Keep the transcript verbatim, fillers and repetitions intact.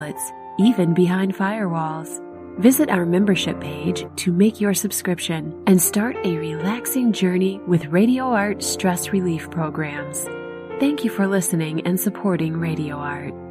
even behind firewalls. Visit our membership page to make your subscription and start a relaxing journey with RadioArt stress relief programs. Thank you for listening and supporting RadioArt.